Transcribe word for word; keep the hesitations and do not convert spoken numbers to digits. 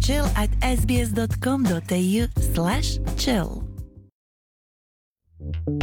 chill at s b s dot com dot a u slash chill.